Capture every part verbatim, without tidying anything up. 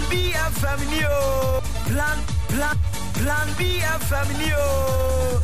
B F M yo. Plan, plan, plan B F M yo.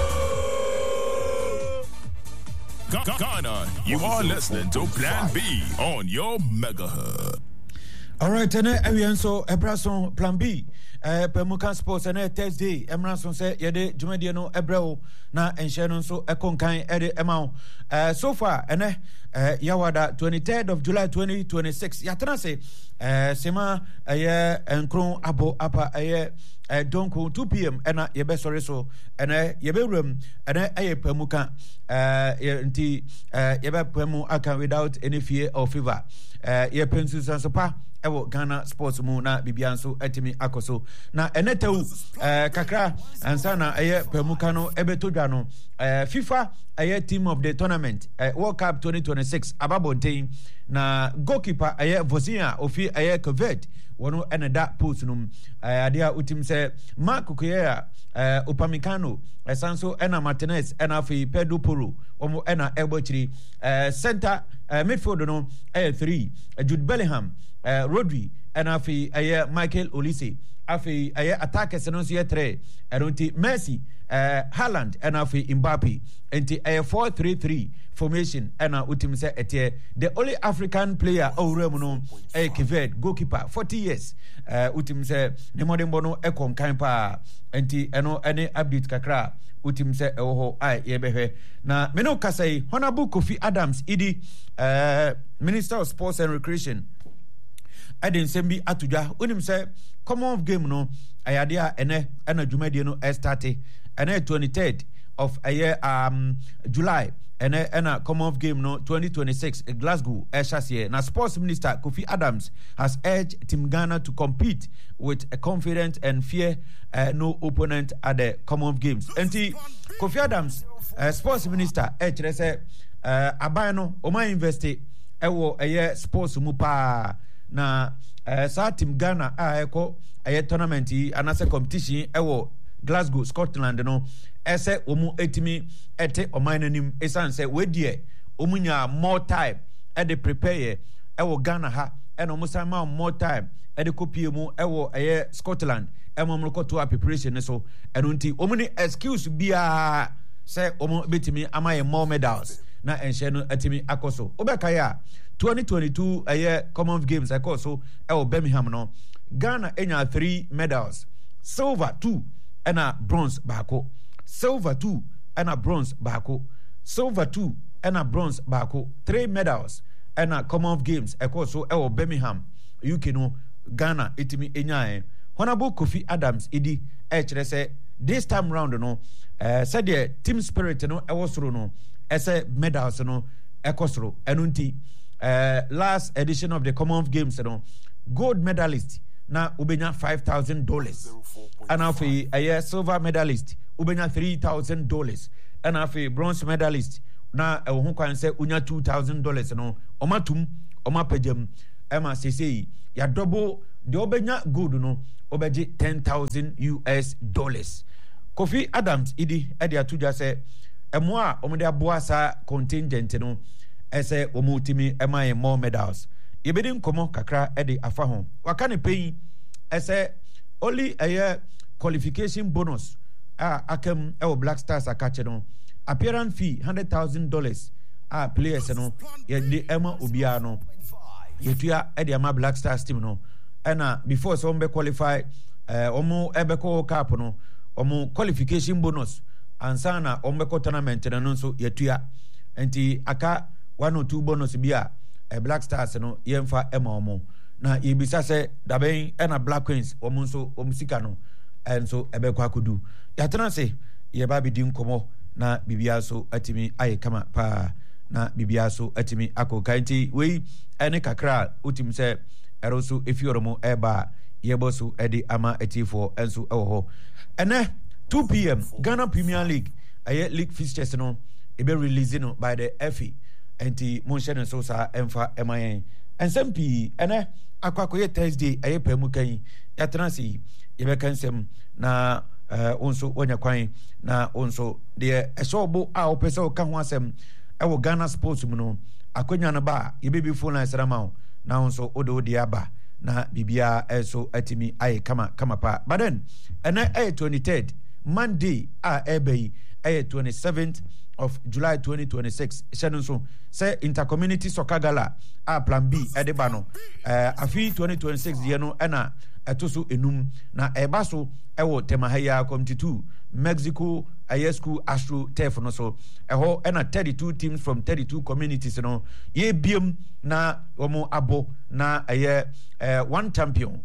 Ghana, you are listening to Plan B on your megahertz. All right, and everyone so Ebrason Plan B. Uh, Pemuka Sports and Thursday. Emerson said, Yede, Jumediano, Ebreo, na and Shannon so a conkai Eddie Emau. Uh, so far, and uh, Yawada, twenty-third of July twenty twenty-six. Yatanase, uh, Sema, a year and Kron Abo Apa, a year, uh, Donko, two p.m. and uh, Yebe Soreso, and uh, Yebe room, and uh, a Pemuka, uh, Yenti, uh, Yebe Pemu Aka without any fear or fever. Uh, Ye Pensus and Sopa. Ewo Ghana Sports mu na bibianso etimi akoso na enetewu eh kakra ansana eye pemuka no ebetodwa no eh FIFA eye team of the tournament eh, World Cup twenty twenty-six ababonten na goalkeeper eye Vosia ofi eye Kovet wono eneda post num eh adia utim se Mark Kuya eh Upamecano esanso ena Martinez ena fi Pedro Porro omo ena ebochiri eh center eh, midfield no eh three eh, Jude Bellingham Uh, Rodri and afi aye Michael Olise afi aye attackers no so three and Messi uh, Haaland and afi Mbappe enti aye four three three formation and utim say etie the only African player owrem no aye Kivet goalkeeper forty years uh, utim say ne modern bono e konkan pa enti eno ene update kakra utim say ewo ai yebehwe na meno kasai Honorable Kofi Adams idi uh, Minister of Sports and Recreation Eden Sembi Atuja, unim say common game no ayadea ene ena Jumedi no starte ene twenty-third of a year um July ene ena common game no twenty twenty-six Glasgow Eshasiye. Na Sports Minister Kofi Adams has urged Team Ghana to compete with a confident and fear uh, no opponent at the common games. Enti Kofi Adams uh, Sports Minister eh say uh, abano oma investi ewo eye sports mu pa na uh, sa Team Ghana a eko aye tournament yi anase competition ewo Glasgow Scotland no ese omu etimi ete omainanim esan se wedie omunya more time e de prepare ewo Ghana ha e no musa ma more time e de kopie mu ewo aye Scotland e mo mloko to preparation so enunti omu ni excuse bia se omu betimi amaye more medals na enhye no etimi akoso obeka ya twenty twenty-two a year Commonwealth Games I call so el Birmingham no Ghana enya three medals silver two and a bronze bako silver two and a bronze bako silver two and a bronze bako three medals and a Commonwealth Games I call so el Birmingham U K no Ghana itimi enya Honorable Kofi Adams idi e say this time round no uh, said the team spirit no e wosoro no ese medals no ekosoro enunti Uh, last edition of the Commonwealth Games, you know, gold medalist na ubenya five thousand dollars, and after a year silver medalist ubenya three thousand dollars, and after bronze medalist na uh, who can say unya two thousand dollars, you know, omatum omapejem ema sese ya double the ubenya gold, you know, obeji ten thousand U S dollars. Kofi Adams idi edi atuja se emwa omode aboasa contingent, you know. Ese omutimi emaye more medals yebedin komo kakra ede afa ho wakane pay ese only a year qualification bonus a akem e Black Stars akache no appearance fee one hundred thousand dollars a players no ye de ema obia no yetua ede ama Black Stars team no ena before so be qualify eh omo ebeko cup no omo qualification bonus ansana ombeko tournament no so yetua enti aka one or two bonus bia a Black Stars no yemfa ema omo na yebisa se daben ena Black Queens omo so omusika no enso ebekwa kudu yatena se yeba bidin komo na bibia so atimi aye kama pa na bibia so atimi akoka nti we ene kakra utim se eroso efioromo eba yeboso edi ama etifo enso ewo ho ene two p.m. Ghana Premier League aye league fixtures no ebe released no by the F A enti monshene so sa emfa emayen ensem pi ene akwakoye Thursday aye pemu kan yatransi yebe kansem na uh, onso onya kwan na onso de esobo a opese o kan ho asem ewo Ghana Sports mu no akonya no ba yebe bi phone line srama na onso odo odi aba na bibia eso atimi aye kama kama pa. But then and I twenty-third Monday a ebe a twenty-seventh of July twenty twenty-six. So say intercommunity soccer gala a plan B edebano uh afi twenty twenty-six year no ena etoso enum na ebaso ewo temahaya committee two Mexico Ayescu Astro Turf no so eho ena thirty-two teams from thirty-two communities no ye biem na omo abo na aye uh, one champion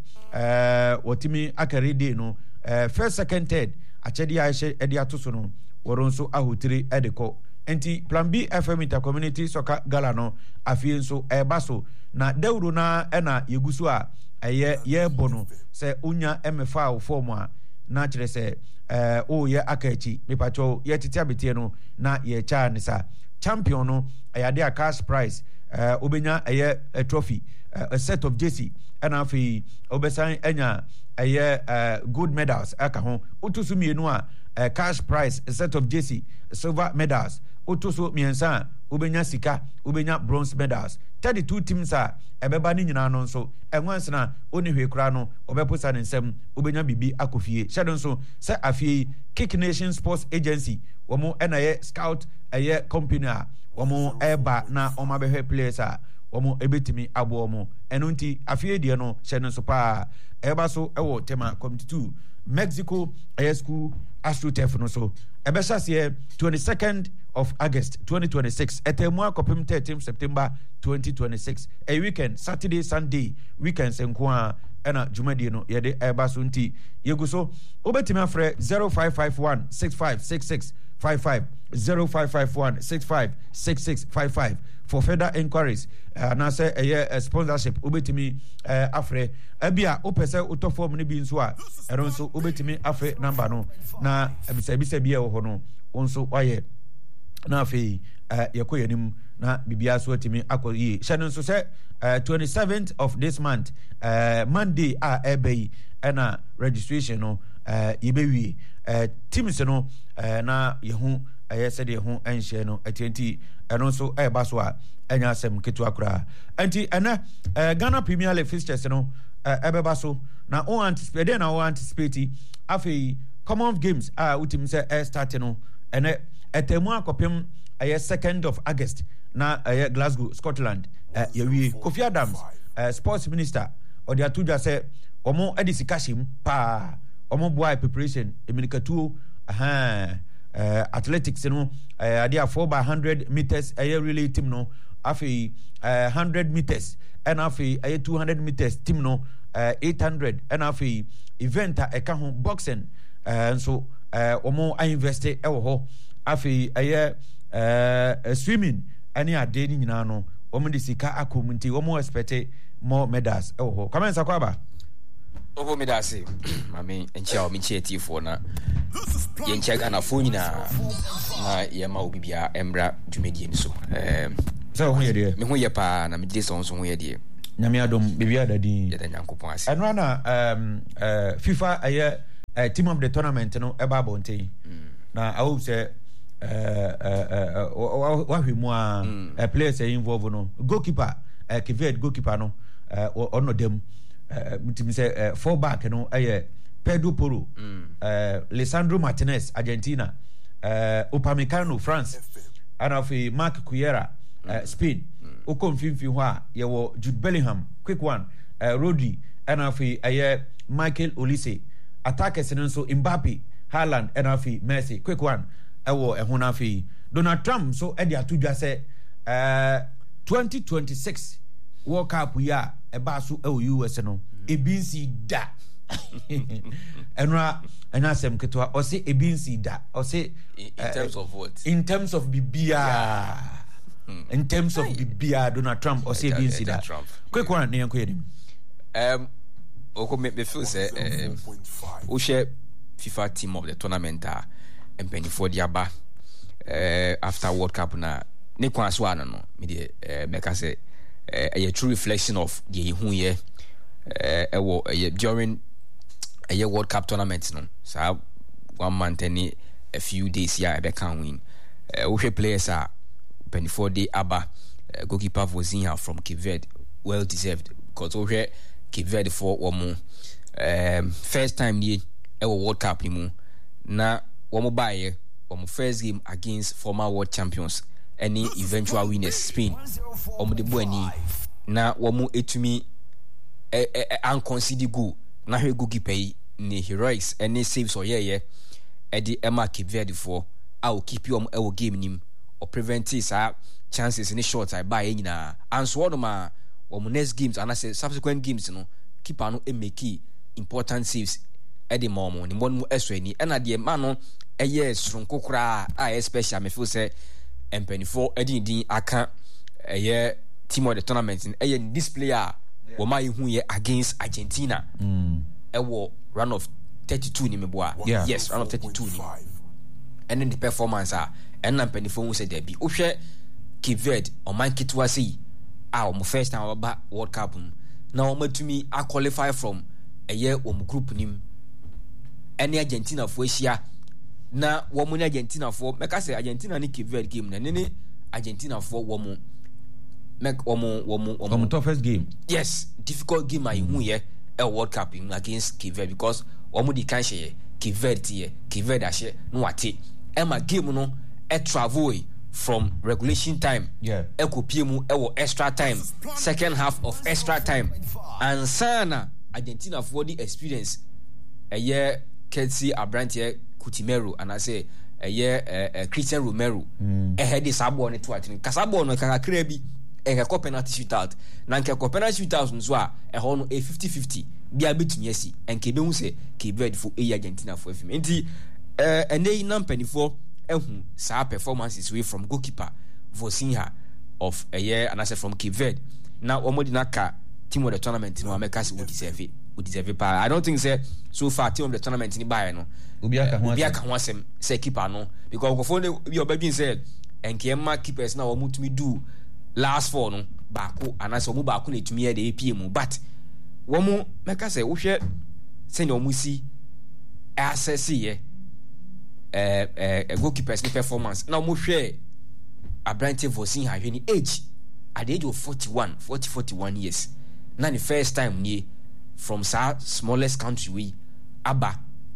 uh wotimi akari day no uh, first second third achedi aishe edi atoso no woronso ahotire edeko enti plan B F M intercommunity soccer gala no afie nso ebaso na dawuro na ena yeguso a aye ye bono se unya mfa form a na kire se eh o ye akachi mepacho ye tete abetie no na ye cha ne sa champion no ayade a cash prize eh obenya aye a trophy uh, a set of jersey and afi obesan enya aye uh, gold medals aka ho otusu mienu a uh, cash prize a set of jersey silver medals otusu miensa obenya sika obenya bronze medals thirty-two teams a ebeba ni nyina no nso enwanse na oni hwe kura no obeposa ne nsem obenya bibi akofie hyedon so se afie Kick Nation Sports Agency womo enaye scout aye company a womo eba na omabehwe players a womo ebetimi abo womo enunti afie die no hyedon so pa eba so ewo tema committee two Mexico Ayescu Astro Turf no so ebesha se twenty-second of August twenty twenty-six etemua kopim thirteenth September twenty twenty-six a weekend Saturday Sunday weekend senkwa ena jumadi no yede eba so nti yeguso obetimi afre zero five five one six five six six five five zero five five one six five six six five five for further inquiries uh, na say a sponsorship obetimi uh, afre abia opese uto form ni bi nso a ero nso obetimi afre number no na ebisa ebisa bia wo no onso waye na afi uh, yakoyanim na bibia so atimi akoyi hyɛ nso sɛ uh, twenty-seventh of this month uh, Monday a ebe na registration no uh, yebewie uh, teams no uh, na yehu ayɛ sɛ de yehu enhye no atenti ɛno nso ɛba so a enya asɛm ketu akora anti ɛna uh, Ghana Premier League fixtures no uh, ɛbɛba so na o anticipate na o anticipate afi common games a utim sɛ air start no ɛnɛ etemu akopem aye second of August na aye Glasgow Scotland uh, yawie Kofi Adams uh, sports minister odi atudwa se omo edisika him pa omo boy preparation eminikatuo aha uh, athletics no uh, ade four by one hundred meters aye relay team no afi uh, one hundred meters and afi aye two hundred meters team no uh, eight hundred and afi event a eka ho boxing uh, so uh, omo a invest e wo ho afi aye uh, swimming ani ade ni nyina no omo de sika akomunti omo expect more medals e wo ho kwamensa kwaba obo medasi mami enchia o michi etifo na yenchia Ghana fo nyina na ye ma obibia embra dwumedie ni so eh so ho ye de me ho ye pa na me de so so ho ye de nyame adom bibia dadi ye da nyankopon ase enwa na um uh, FIFA aye uh, team of the tournament no e ba bonte mm. na I hope say uh uh uh wa hwe mu a mm. players involved no goalkeeper uh, Kived goalkeeper no uh ono dem uh mutim say uh, four back no aye Pedro Porro mm. uh Lisandro Martinez Argentina uh Upamecano France and of Marc Cuera uh, Spain mm. o konfinfi ho a ye wo Jude Bellingham quick one uh, Rodri and of aye Michael Olise attackers nso Mbappe Haaland and of Messi quick one ewo ehun afi Donald Trump so e de atudwa se uh twenty twenty-six World Cup ya e ba so e U S no ebinsi da enra enasem ketwa o se ebinsi da o se in, in terms uh, of what in terms of bibia yeah. hmm. in terms of bibia Donald Trump o se ebinsi da quick one ne yanko yedim um oko me me feel say um o share FIFA team of the tournament a empany for the aba uh, after World Cup na ne kwa so ana no me de uh, make say uh, a true reflection of the hu ye uh, uh, during a year World Cup tournament no so one month any a few days ya e be can win uh, we players are twenty-four day aba uh, goalkeeper Vozinha from Cape Verde well deserved because we Cape Verde for wɔn um, first time nie ɛwɔ World Cup ni mu na wɔn baayɛ wɔn first game against former world champions any eventual winners Spain wɔn de bɔ ani na wɔn etumi ɛ ɛ unconceded goal na hwɛ goalkeeper yi ne heroics any saves ɔyɛɛyɛ ɛde ɛma Cape Verde for a o keep wɔn ɛwɔ game nim or prevent saa chances ne shots I buy nyinaa anso wɔn ma wɔn next games and I say subsequent games no keeper no make important saves ɛde ma wɔn ne wɔn mu ɛsɔ ani ɛna deɛ ma no ɛyɛ soronko koraa a ɛyɛ special me feel say mpanifo ɛde din aka ɛyɛ team of the tournament ɛyɛ display a wɔn ma yehu yɛ against Argentina ɛwɔ round of thirty-two ni me boa yes round of thirty-two ni ɛne the performance a ɛna mpanifo hu sɛ dabi wohwɛ Cape Verde ɔman ketewa sei a wɔn first time ɔba World Cup mu na wɔn atumi a qualify from ɛyɛ wɔn group nim ɛne Argentina fo ahyia na wɔn ne Argentina fo mɛka sɛ Argentina ne Cape Verde game na ne ne Argentina fo wɔn mɛk wɔn wɔn wɔn toughest game yes difficult game a ihu yɛ ɛ World Cup in against Cape Verde because wɔn di kan hyɛ Cape Verde yɛ Cape Verde ahyɛ no wate ɛma game no ɛ travel from regulation time yeah ekopie mu ewo extra time second half of extra time and sana Argentina for the experience eye Kelsey Abrantie Coutinho and I say eye Christian Romero e head this abo ne to atin kasabo no kan akra bi e ka penalty shootout na nke ko penalty shootout nso a e ho no e fifty fifty bia betumi asi enke be hu se Cape Verde for e Argentina for afim enti eh enei na mpanifo ehu sa performances way from goalkeeper Vosinha of a year and I said from Cape Verde now omodi naka team of the tournament no America would deserve it would deserve it I don't think say so far team of the tournament ni buy no Ubiaka Ubiaka wasem say keeper no because go for we obabi say enkema keepers na omu tumi do last four no baako and I say omu baako na tumi e de A P M but womu meka say wo hwe say na omu si access ye eh eh goalkeeper's performance now mo hwe Abrante Vosinha hwe ni age at the age of forty-one forty forty-one years na the first time ni from sa smallest country we aba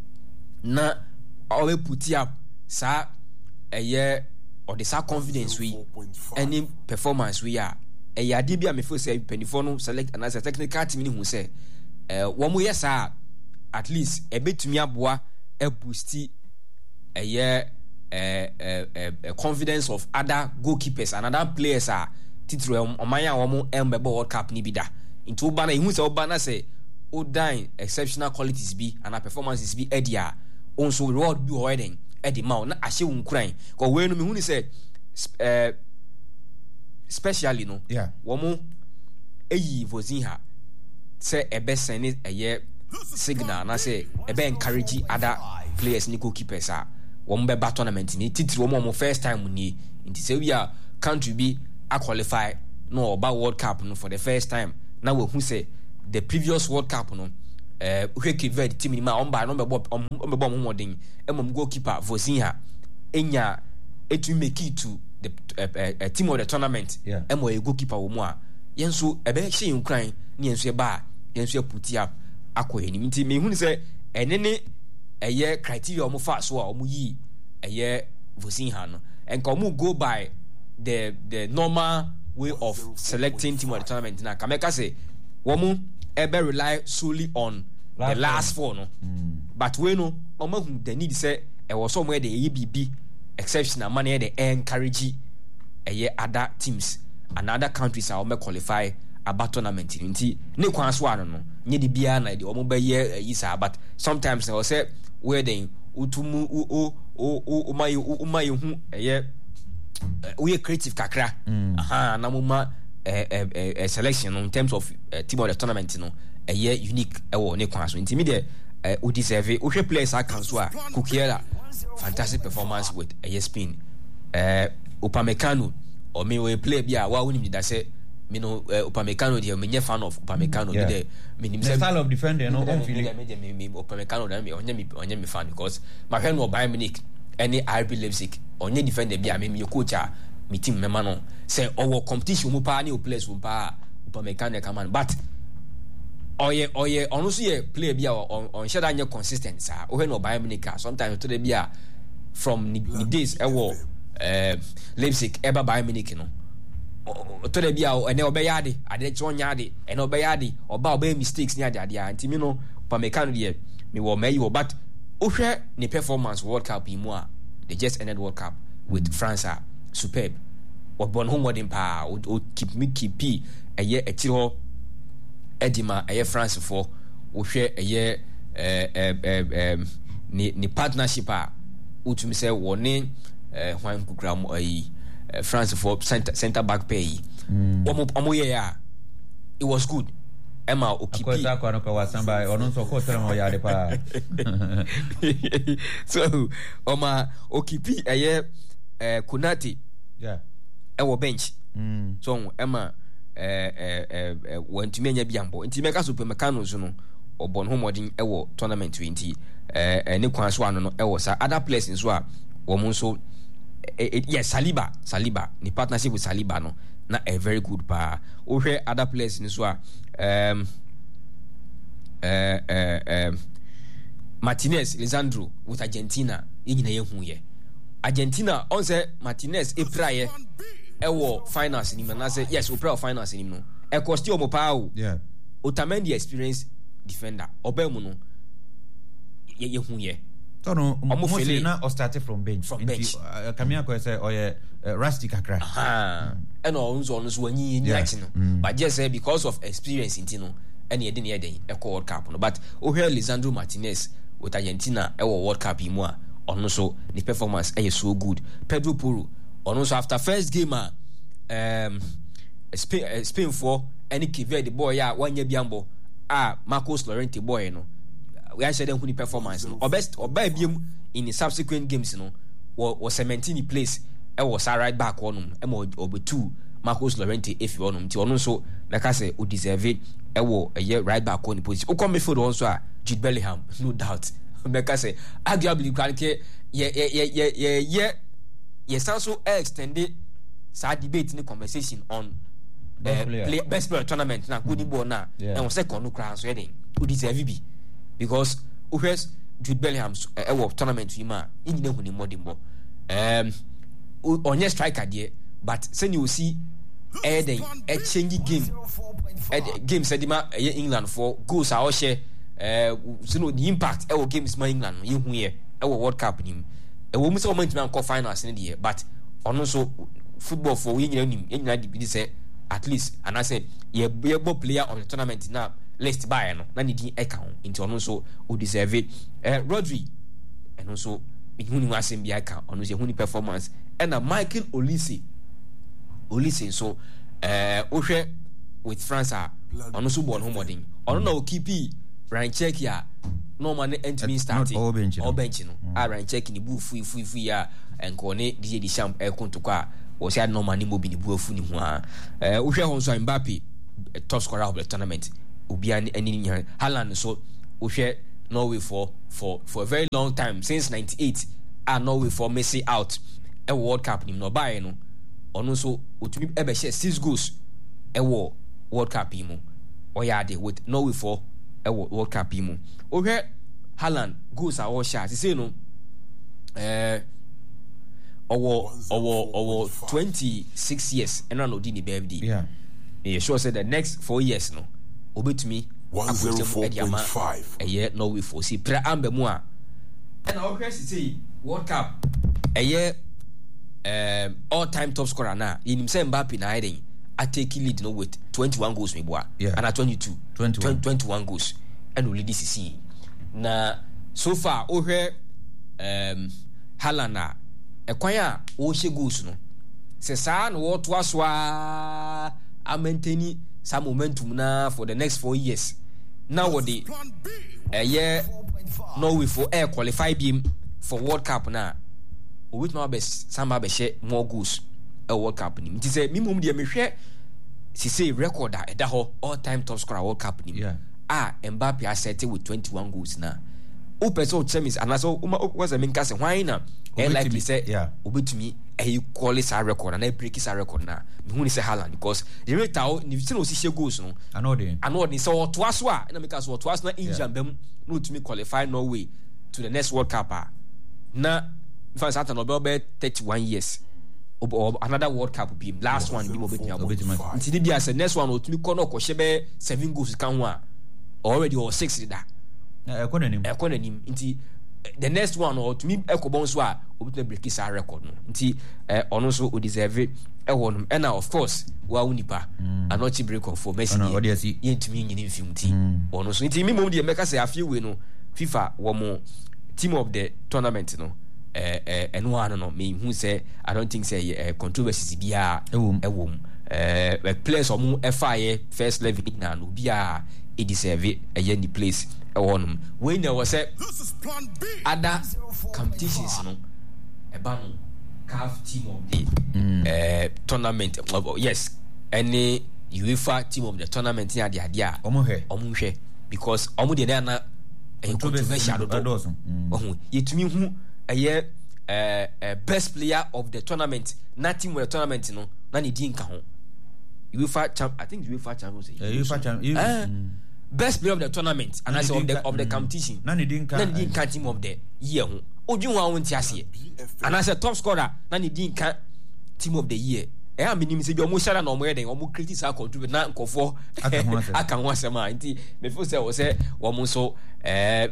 na always put up sa eh or the sa confidence we any performance we are eh ade bia me feel say penifo no select and as a technical team ni hu say eh wo mo yes at least e betumi aboa e boosti a year uh, uh, uh, confidence of other goalkeepers and other players are titru omanya omo embebo World Cup ni bida into bana ihu se obana say odan exceptional qualities be and performances be edia also reward be hoiding edi ma na ahye wunkuran ko we no me hu ni say uh, especially no yeah womo eyi Vosinha say ebe send a year signal na say ebe encourage other players ni goalkeepers are one be tournament ni titiri wo mo first time ni nti say we are country be a qualify no about World Cup no for the first time now we who say the previous World Cup no eh uh, Cape Verde team ni ma on ba no be bo on be bo mo modern emom goalkeeper Vosinha enya etu make it to the uh, uh, team of the tournament yeah emo e goalkeeper wo mu a yenso ebe hye nkran ni yenso e ba yenso e put up akoye ni nti me hu ni say enene eye criteria omo fa so a omo yi eye Vosinha no and come go by the the normal way of selecting team of the tournament na kameka say womo ebe rely solely on last the last four no mm. but we no omo hu the need say e was somewhere the E B B exceptional money the encourage eye other teams and other countries are omo qualify about tournament nti ne kwan so ano no nye de bia na de omo be ye yi sa but sometimes they say where they utumu o o o o my o my hu eye we creative kakra aha na moma eh eh selection in terms of uh, team of the tournament no eye unique e wo ne kwan so nti me de o deserve o hwe players akan so a Kukiela fantastic performance with eye Spain eh Upamecano or me we play bia wa woni da say me no uh, Upamecano dey me fan of Upamecano yeah. dey me nim say style of defender no on feeling me me me Upamecano da me onye me onye me fan because my friend no Bayern Munich any R B Leipzig onye defender bia me me coach a me team me man no say our competition mo pa ni o players mo pa Upamecano come on but oye oye ono so ye play bia on on share that consistent sa o he no Bayern Munich sometimes to the bia from the days e wo eh Leipzig eba Bayern Munich no to the bia ene obeyade ade chonyade ene obeyade oba obey mistakes ni ade ade anti me no pa me kan de me wo me yo but o hwe ni performance World Cup imu a they just ended World Cup with France are superb or born home modern pa o keep me keep e ye etiro edima e France for o hwe e ye eh eh ni ni partnership a utumi say woni eh hwan kukura mo ayi France for center center back pay omo omo ye ya it was good Emma Okipi kwa kwa kwa wasamba ono so ko tere mo ya de pa so Oma Okipi eye eh Kunati yeah e wo bench mm so Emma eh eh eh wantumi anya biambo nti meka super mechanics no obon homodin e wo tournament twenty eh ne kwan so ano no e wo sa other players nso a wo mo nso yes Saliba Saliba ni partnership with Saliba no na a very good pa o hwe other players nso a um eh eh um Martinez Lisandro with Argentina yigina yehu ye Argentina on say Martinez e praye e wo finals ni na say yes o praye finals ni no e cost o mo pa o yeah Otamendi experience defender obemu no yehu ye no mostly na or started from bench from bench kamia ko say oye rusty kakra ah and on so on so wanyi nyati no but just say because of experience in no and ye dey dey e call World Cup no but o hear Lisandro Martinez with Argentina e World Cup imu a ono so the performance e so good Pedro Porro ono so after first game a um Spain uh, Spain for any Kive the boy ya wanya biambo ah Marcos Llorente boy no we actually don't win performance no or best or by biem in the subsequent games no was cementing the place e was right back on e mo obe two Marcos Llorente if you on ti ono so like I say o deserve e wo a year right back on the position o come midfield also a Jude Bellingham no doubt like I say arguably quality ye ye ye ye ye ye so extended sa debate in the conversation on best uh, player. Play, best player tournament na good ball na and was second no crown so heading o deserve be because who has Jude Bellingham e wo tournament wi ma ingine hu ni modern ball um onye striker there but say you see eh then a change game game sedima England for goals a o share eh so no the impact e wo games ma England you hu here e wo World Cup nim e wo mu say moment man call finals in there but ono so football for we nyina nim nyina di say at least and I say ye ye player on the tournament now list by no na need account into ono so o deserve it eh Rodri and also huni wasem bi account ono so huni performance and Michael Olise Olise so eh o hwe with France a ono so born homodin ono na o keep Ryan Cherki a no man entimi starting all bench all bench no a Ryan Cherki ni bu fu fu fu ya enko ne D J Deschamps e konto kwa o se no man ni mo bi ni bu afu ni ho a eh o hwe ho so Mbappe top scorer of the tournament Ubia any Haaland so we share Norway for for for a very long time since ninety-eight and Norway for Messi out a World Cup nim no buy no ono so otumi e be share six goals e wo World Cup imu oyade with Norway for e World Cup imu o hwe Haaland goals a wo share say no eh owo owo owo twenty-six years and no di ni birthday yeah yeah sure say the next four years no obetumi one oh four point five eye no we for see pre ambemu a and our question say World Cup eye um all time top scorer na yinim say Mbappe na hiding I take lead no with twenty-one goals me boa yeah. and at twenty-two twenty-one. twenty-one goals and we lead this see na so far o hwe um Haaland na ekwan a o hye goals no se sa no wo to asoa a maintain some momentum na for the next four years now what the a year Norway for air qualify beam for World Cup na o with my best some be share more goals a World Cup ni it say minimum dey me hwe si say record a da ho all time top scorer World Cup ni yeah ah Mbappe has set with twenty-one goals na o person chemis and so was a mean case why na e likely say yeah obetumi e quality sa record na break sa record na me hu ni say Haaland because the rate how ni say no si goals no anode anode say o to aso a na me ka so o to aso na injure bem no to me qualify Norway to the next World Cup a na for certain no be thirty-one years or another World Cup be last one be mo be tia nti di bia say next one o to me ko no ko shebe seven goals kan ho a already or six da e ko nanim e ko nanim nti the next one or to me ekobon so a obitna break sa record no nti eh ono so o deserve e wonum and of course wa unipa anochi break on for Messi yentumi nyini mfim nti ono so nti me mom de meka say afie we no FIFA wo mo team of the tournament no eh eh eno ano no me hu say I don't think say eh controversies bia ewom eh players omo efaye first level na no bia e deserve e ye ni place e wonum when there was a other competitions no e ba no C A F team of the mm. uh, tournament uh, yes any UEFA team of the tournament ya dia dia omo hwe omo hwe because omo de na controversial do oh yetumi hu eye uh, best player of the tournament na team of the tournament no na ni di nka ho UEFA champ I think UEFA champions uh, UEFA champions uh, mm. best player of the tournament and I say of the of the competition na ni di nka na ni di nka team of the year ho odwun wa won ti ase and as a top scorer na ni di nka team of the year e am nim se bi omo shara na omo yeden omo critic sa contribute na nkofo aka ho asema nti me feel say wo say wo mo so eh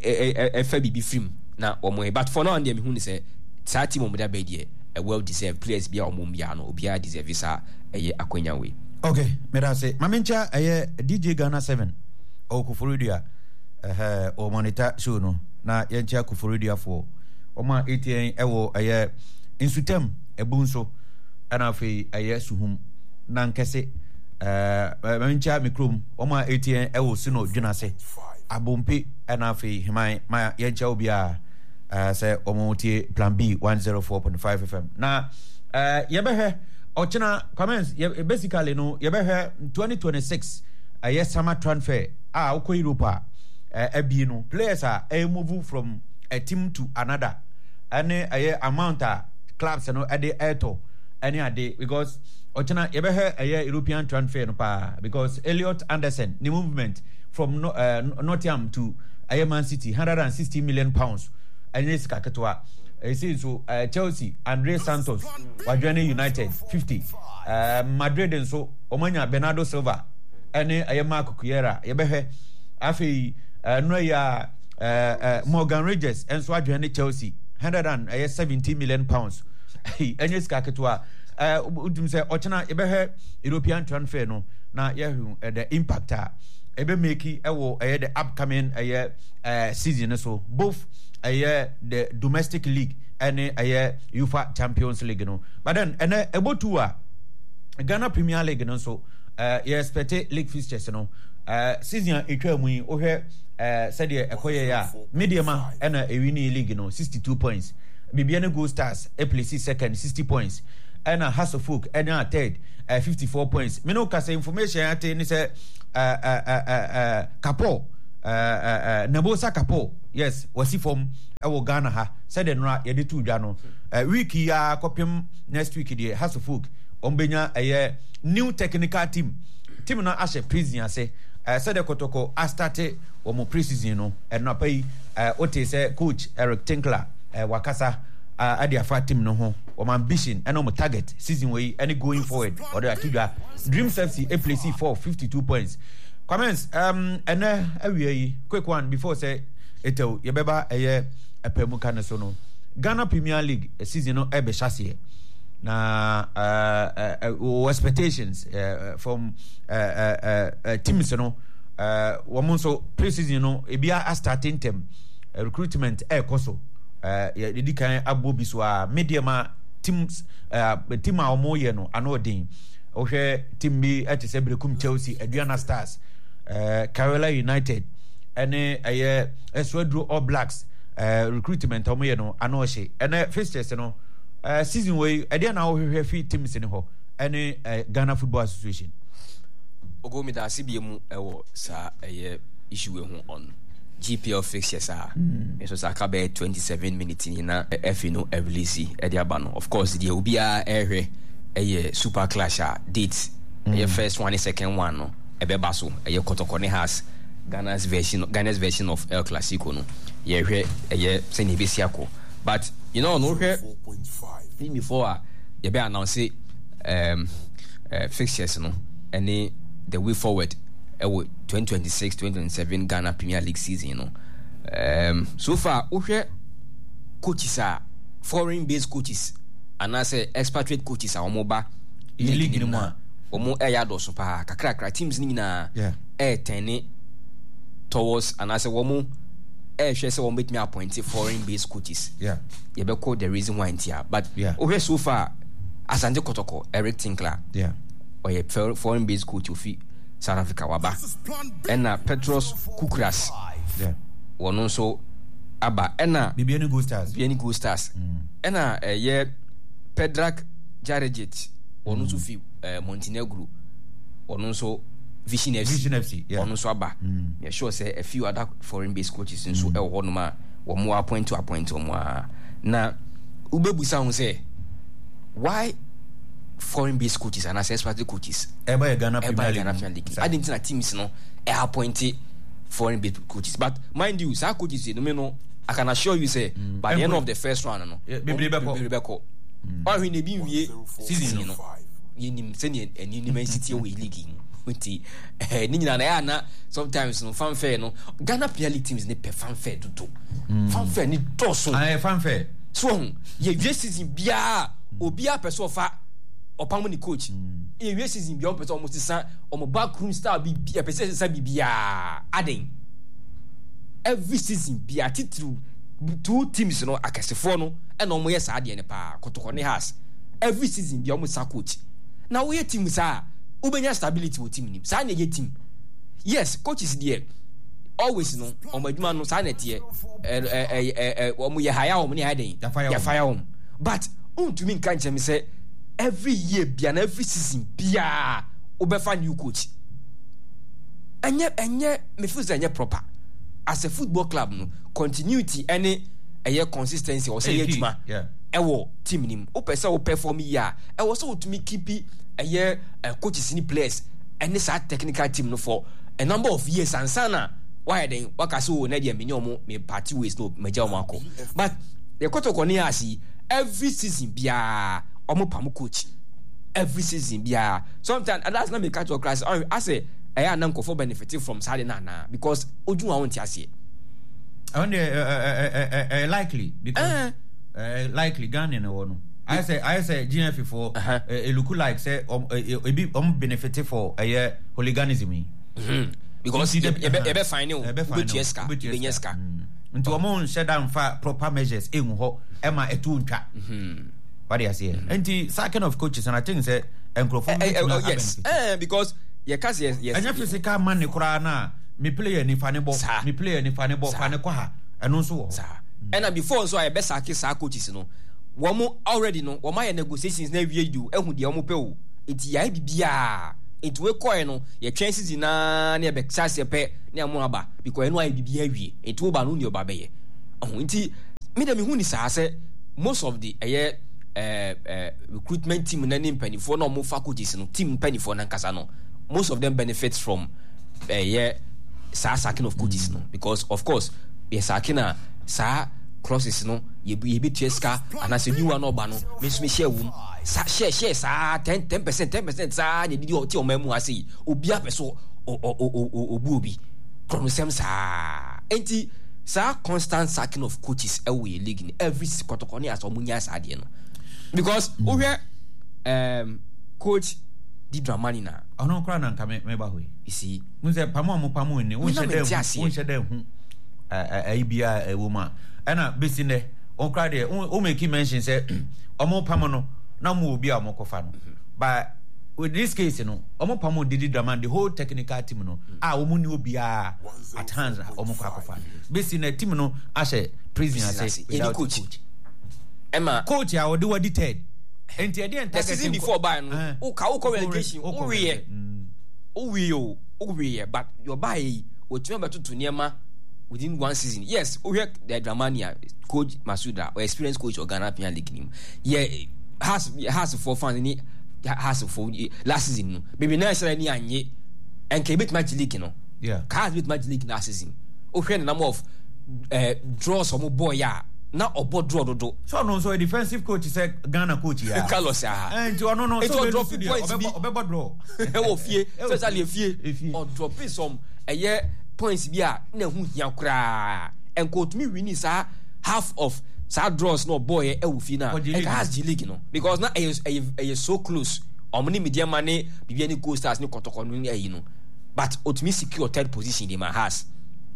e fa bibi film na omo but for now and me hu ni say sa team omo da be die a well deserved players bia omo bia no obia deserve sa eye akwanya we. Okay, me da say mamencha eye D J Ghana seven o Kufurudia eh o monitor show no na yencha Kufurudia for o ma A T N ewo eye insutem ebunso ana fe eye suhum na nkese eh mamencha mikrom o ma A T N ewo sino dwunase abompe ana fe himan ma yencha obia eh say omotie plan B one oh four point five F M na eh yebehwe ochina comments basically no yebehwe twenty twenty-six eye summer transfer ah uko Europa eh abi no players are a move from a team to another any eye amount a clubs no ade eto any ade because ochina yebehwe eye European transfer no pa because Elliot Anderson the movement from no, uh, Nottingham to eye Man City one hundred sixty million pounds and this kaketwa I see so uh, Chelsea Andre Santos Wadjane United fifty uh, Madrid and so omanya Bernardo Silva ene eye Marco Cuera yebehwe afi uh, no ya uh, uh, Morgan Rogers and so Wadjane Chelsea one hundred seventy million pounds enye skaketwa uh udum say ochana yebehwe European transfer no na yehu uh, the impact a ebe make ewo uh, the upcoming uh, uh, season so both aye the domestic league and aye UEFA Champions League no but then and ebotu a Ghana Premier League no so uh you expect league fixtures no uh season etwa mu yi ohwe uh said e ekoye ya mediama and a winning league no sixty-two points Bibiana Gold Stars a place second sixty points and a Hasselhoff and a third uh, fifty-four points me no ka say information ate ni say uh uh uh uh Kapo uh uh Nabosa Kapo yes wasi from ewo Ghana ha said no ye de tu dwa no week ya kopim next week dey Hasselhoff ombenya eye new technical team team na ashe prison ase said kotoko a start wo mo preseason no and na pay ote say coach Eric Tinkler wakasa ade afa team no ho o ambition and o target season way any going forward or the atudwa Dreams F C a place for fifty-two points. Comments um and awie quick one before say eto yebeba eye epemuka ne so no Ghana Premier League season no ebe chassis na uh, uh, uh expectations uh, from uh, uh, uh, teams no uh women so pre-season no ebia a starting term uh, recruitment e koso uh yedi kan abobi so a mediama teams uh team a omo ye no anodin ohwe team bi etese Brekum Chelsea Aduana Stars uh Carolina United ene aye Eswadro All Blacks uh recruitment omo ye no anohye ene fixtures no uh season way ede na ohwe fi teams ni ho ene uh, Ghana Football Association ogo mi da sibie mu ewo sa aye issue we ho on G P L fixtures are mm. so saka be twenty-seven minutes in na F no release e dia ba no. Of course the obi a ehwe e super clash dates mm. e first one and second one no e be ba so e Kotoko has Ghana's version Ghana's version of El Clasico no ye hwe e se ne besi akọ. But you know no hwe before ye be announce um uh, fixtures no any the way forward uh, twenty twenty-six twenty twenty-seven Ghana Premier League season, you know. Um, so far, okay, coaches are foreign based coaches, and I say expatriate coaches are omoba league ni mo omo eya do so pa kakra kakra teams ni na e ten towards, and I say womo e hwe say womo betimi appoint foreign based coaches. Yeah, you be call the reason why here, but yeah, okay, so far Asante Kotoko, Eric Tinkler, yeah, or a foreign based coach of South Africa waba, and uh, Petros Kukras, yeah, one also Abba, and uh, Bibiani Go Stars, Bibiani Go Stars, and uh, yeah, Pedrak Jarejit, one also fi Montenegro, one also Vision F C, Vision F C, yeah, one also Abba, yeah, sure say a few other foreign based coaches, and so El Honoma, one more point to a point or more. Now, Ubebu sound say. Why foreign based coaches and expatriate coaches ever Ghana Premier League? I didn't know teams no are appointed foreign based coaches, but mind you, some coaches you know, I can assure you say mm. by the end of the first round no Bibi Rebecca or when they be we season no you nim send and university we league nti eh ni nyina na na sometimes no fanfare no Ghana Premier League teams ne per fanfare to to fanfare ni doso ah fanfare so ye season bia obi a person fa opam ni coach e wie season bi on person almost san on backroom star bi bi a person san bi bia aden every season bia titru two teams no akasefo no e no mo yes ade ne pa Kotoko ne has every season bia o sa coach na we team sa ubenya stability wo team ni sa na ye team yes coaches there always no o maduma no sa na tie eh eh eh o mo ye hire o mo ni aden ya fire o but to me can't me say every year bia every season bia obefa new coach enye enye me feel say enye proper as a football club no continuity any eye consistency or say yetuma yeah ewo team nim o pese o perform ya e wo so to me keep eye coaches ni players any sa technical team no for a number of years and sana why then wakaso na dia me nyomo me party ways no meja o mako but the Kotoko ni asi every season bia omo pam coach every season bia sometimes and that's not me catch your class I say I am not for benefiting from Saturday na because oju wa won't ase and uh, likely because uh, uh, likely Ghana na wono I say I say G F for uh, it look like say um e be um benefit for uh, hooliganism because e be fine o Betieska Benyeska nti omo shut down for proper measures ehun ho e ma etu ntwa mhm what do you say nti second of coaches and I think say enkrofo yes eh because ye case yes yes anya physical man ne kura na me player ni fane bo me player ni fane bo fane kwa ha eno nso wo and before so I be sake sa coaches no wo mo already no wo ma ye negotiations na wie du ehun de wo mo pe o enti ya bibia enti we coin no ye twen season na na be chance pe na mo aba because eno ai bibia wie enti wo ba no ni oba be ye oh enti me dem hu ni sa say most of the eh uh, uh, recruitment team na nim penny for no mo faculties no team penny for na nkasa no most of them benefits from uh, yeah sa sacking of coaches mm. no because of course we sacking na sa clauses no ye be be tieska and as a new one oba no me me share wum sa share share sa ten percent ten percent sa ye didi o ti o mamu ase obi apeso o o o obu obi kronosem sa enti sa constant sacking of coaches away league in every Kotoko ni as omunya sa de no because mm. o hwe um coach di Dramani na ono kra na nka me me ba hoyi you see munze pamo mo pamo ni won hye dem won hye dem hu ai bia e wo ma ana besi ne on kra de o make mention say omo pamo no na mo obi a mo kofa no but with this case no omo pamo Didi Dramani the whole technical team no ah omo ni obi a at hands omo kwa kofa besi ne team no ahye prison say without coach Emma coach ya odi wadi third enti e dey the season before buy no o ka o ko relegation o we o we o o we but your buy o tuma betutu niema within one season. Yes, we hear the Dramania coach Masuda or experienced coach of Ghana Premier League. Yeah, has has for fans in has for last season. Maybe now say any anye and can beat Magic League, you know. Yeah, has beat Magic League last season. Okay, the number of uh, draws from boy yeah. Now about draw do do. So no, so a defensive coach is a Ghana coach yeah. Carlos ah. And to no no. It will drop points. Obeba draw. Oh fear. Especially fear. Or drop some a year points be a na hu hia kra. And coach me win is half of sad draws no boy e wo fi na. It has G League no. Because now is so close. Omni media money be any Coast Stars ni kotoko no e no. But ultimately secure third position in my house.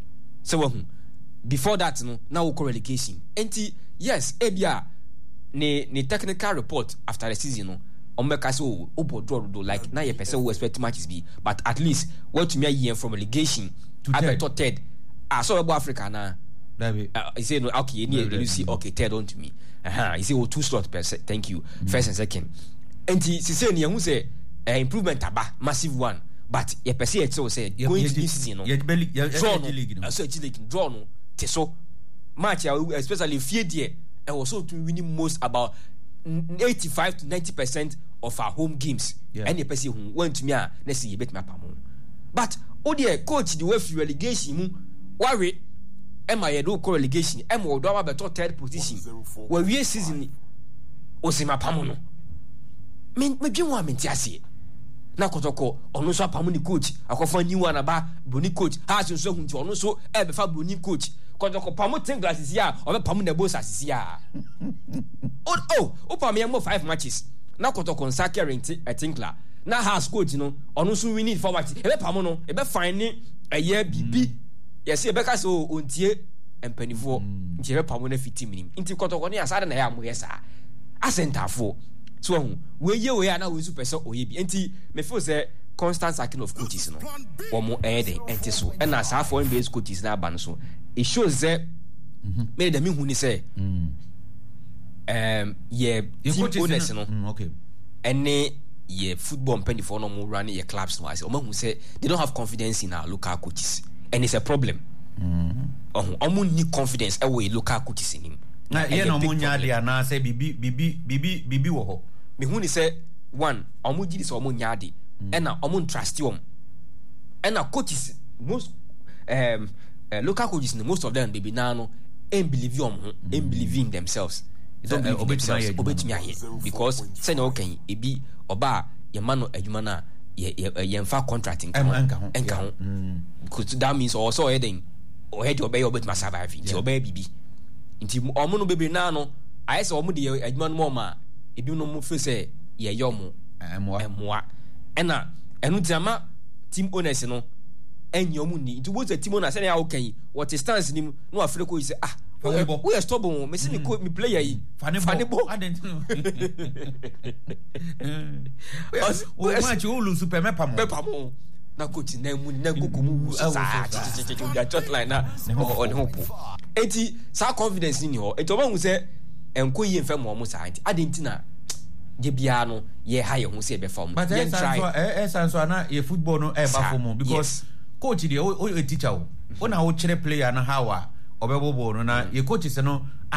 So before that no now we call relegation. Enti yes ebia ne ne technical report after the season no on make us oh obo draw do like na ye person who expect matches be, but at least what to me a year from relegation to third. third ah so about Africa na David uh, he say no okay you need you see okay third on to me uh-huh. He say oh two slot per se, thank you mm-hmm. First and second. Enti si say ne who say uh, improvement aba massive one, but ye person it so say going to this season no ye draw no so G League draw no so match especially fear there and also to winning most about eighty-five to ninety percent of our home games. Yeah. Any person who went to me let's see bet my pamo. But oh dear coach the way for relegation worry am I do relegation am do better third position where we season osima pamo no me me bi wa me tiase na kotoko ono so apamo ni coach akofa new one aba boni coach ha so hu nti ono so e be fa boni coach kotoko pamo ten glasses ya obe pamo na boss asisi ya oh oh opam yemo five matches na kotoko nsake rent a tinkler na has coach no ono so we need forward e be pamo no e be fine eye bibi yes e be ka so ontie empanifo nti e be pamo na fifty minim nti kotoko ne asade na ya mo yesa asentafo so we ye we na we super so oyebi enti me feel say constant sacking of coaches no omo ede enti so and na sa foreign based coaches na ban so it shows that me dem hu ni say um ye team owners no okay ene ye football pen for no mo run ye clubs no I say omo hu say they don't have confidence in our local coaches and it's a problem mhm omo need confidence e we local coaches in him na ye no mo nya dia na say bibi bibi bibi bibi wo ho me hu ni say one omo gidi so omo nya de e na omo trust you e na coaches most um uh, local coaches most of them baby now no ain't believe you omo ain't believe in themselves they don't believe in themselves obetumi aye because say no can e bi oba ye man no adwuma na ye ye mfa contracting kan enka ho because that means also heading o head obey obetuma survive ti obey bibi nti omo no bebe na no aye se omo de adwuma no mo ma ebi no mo fe se ye yomo emoa emoa ena enu ti ama team owners no enyo mu ni nti wo se team owners na how can what stance ni no afreko is ah we are stubborn me see me me player yi fanebo o match o lu super me pamo me pamo na coach na mu na gogo mu sa ya short line na on hope enti sa confidence ni ho enti o ba hu se enko yi mfa mo mo sa enti adenti na je bia no ye ha ye hu se be form but yen try eh eh sanso na ye football no e ba form because coach dey o teacher o na o kire player na how a obebobo no na ye coach se no